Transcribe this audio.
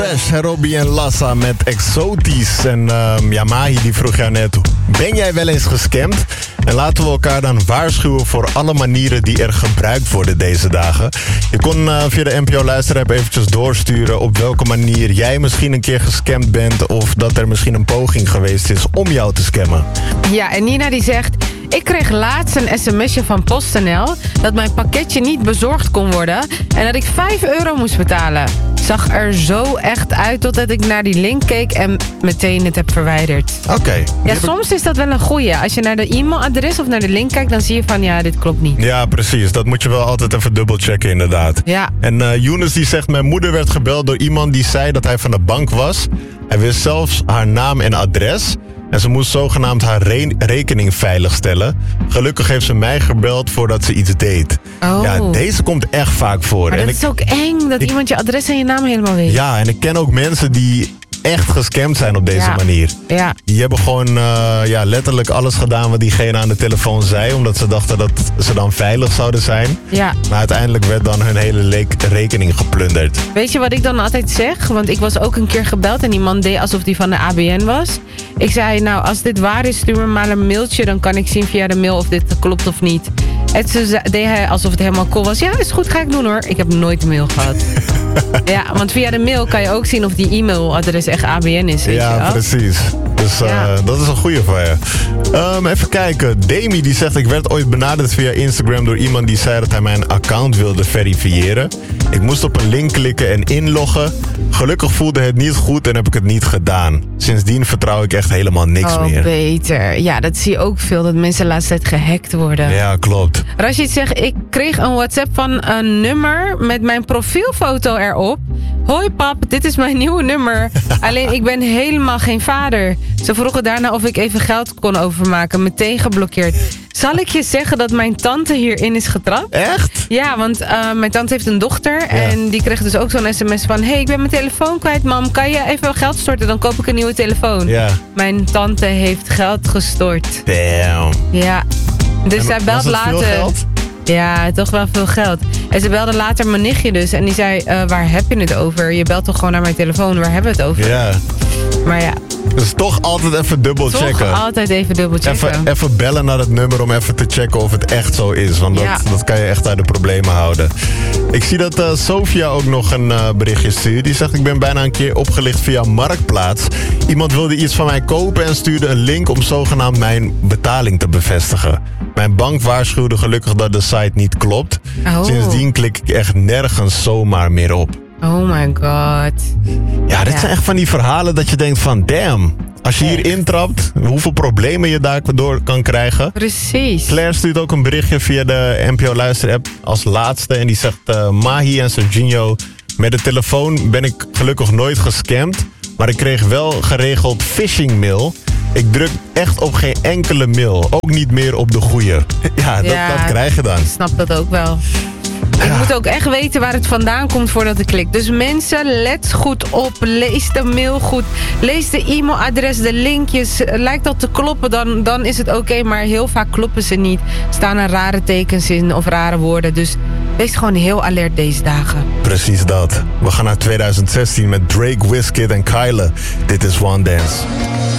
Robbie en Lassa met Exotisch. En Mahi die vroeg jou net, ben jij wel eens gescamd? En laten we elkaar dan waarschuwen voor alle manieren die er gebruikt worden deze dagen. Je kon via de NPO Luisterapp eventjes doorsturen op welke manier jij misschien een keer gescamd bent, of dat er misschien een poging geweest is om jou te scammen. Ja, en Nina die zegt, ik kreeg laatst een sms'je van PostNL dat mijn pakketje niet bezorgd kon worden en dat ik €5 moest betalen. Zag er zo echt uit totdat ik naar die link keek en meteen het heb verwijderd. Oké. Ja, soms is dat wel een goeie. Als je naar de e-mailadres of naar de link kijkt, dan zie je van ja, dit klopt niet. Ja, precies. Dat moet je wel altijd even dubbelchecken inderdaad. Ja. En Younes die zegt, mijn moeder werd gebeld door iemand die zei dat hij van de bank was. Hij wist zelfs haar naam en adres. En ze moest zogenaamd haar rekening veiligstellen. Gelukkig heeft ze mij gebeld voordat ze iets deed. Oh. Ja, deze komt echt vaak voor. Maar dat is ook eng, dat iemand je adres en je naam helemaal weet. Ja, en ik ken ook mensen die echt gescamd zijn op deze manier. Ja. Die hebben gewoon letterlijk alles gedaan wat diegene aan de telefoon zei, omdat ze dachten dat ze dan veilig zouden zijn. Ja. Maar uiteindelijk werd dan hun hele rekening geplunderd. Weet je wat ik dan altijd zeg? Want ik was ook een keer gebeld en die man deed alsof die van de ABN was. Ik zei, nou, als dit waar is, stuur me maar een mailtje. Dan kan ik zien via de mail of dit klopt of niet. En toen deed hij alsof het helemaal cool was. Ja, is goed, ga ik doen hoor. Ik heb nooit een mail gehad. Ja, want via de mail kan je ook zien of die e-mailadres echt ABN is. Weet je wel? Precies. Dus dat is een goeie van je. Even kijken. Demi die zegt, ik werd ooit benaderd via Instagram door iemand die zei dat hij mijn account wilde verifiëren. Ik moest op een link klikken en inloggen. Gelukkig voelde het niet goed en heb ik het niet gedaan. Sindsdien vertrouw ik echt helemaal niks meer. Oh, beter. Ja, dat zie je ook veel, dat mensen de laatste tijd gehackt worden. Ja, klopt. Rashid zegt, ik kreeg een WhatsApp van een nummer met mijn profielfoto erop. Hoi pap, dit is mijn nieuwe nummer. Alleen ik ben helemaal geen vader. Ze vroegen daarna of ik even geld kon overmaken. Meteen geblokkeerd. Zal ik je zeggen dat mijn tante hierin is getrapt? Echt? Ja, want mijn tante heeft een dochter. En die kreeg dus ook zo'n sms van, hey, ik ben mijn telefoon kwijt, mam. Kan je even geld storten? Dan koop ik een nieuwe telefoon. Ja. Mijn tante heeft geld gestort. Damn. Ja. Dus zij belt later. Veel geld? Ja, toch wel veel geld. En ze belde later mijn nichtje dus. En die zei, waar heb je het over? Je belt toch gewoon naar mijn telefoon? Waar hebben we het over? Ja. Maar ja. Dus toch altijd even dubbel checken. Toch altijd even dubbel checken. Even bellen naar het nummer om even te checken of het echt zo is. Want dat kan je echt uit de problemen houden. Ik zie dat Sofia ook nog een berichtje stuurt. Die zegt, ik ben bijna een keer opgelicht via Marktplaats. Iemand wilde iets van mij kopen en stuurde een link om zogenaamd mijn betaling te bevestigen. Mijn bank waarschuwde gelukkig dat de site niet klopt. Oh. Sindsdien klik ik echt nergens zomaar meer op. Oh my god. Ja, dit zijn echt van die verhalen dat je denkt van, damn. Als je hier intrapt, hoeveel problemen je daardoor kan krijgen. Precies. Claire stuurt ook een berichtje via de NPO Luisterapp als laatste. En die zegt, Mahi en Serginho, met de telefoon ben ik gelukkig nooit gescamd. Maar ik kreeg wel geregeld phishing mail. Ik druk echt op geen enkele mail. Ook niet meer op de goeie. Ja, dat krijg je dan. Ik snap dat ook wel. Je moet ook echt weten waar het vandaan komt voordat ik klik. Dus mensen, let goed op. Lees de mail goed. Lees de e-mailadres, de linkjes. Lijkt dat te kloppen, dan is het oké. Maar heel vaak kloppen ze niet. Staan er rare tekens in of rare woorden. Dus wees gewoon heel alert deze dagen. Precies dat. We gaan naar 2016 met Drake, Wizkid en Kylie. Dit is One Dance.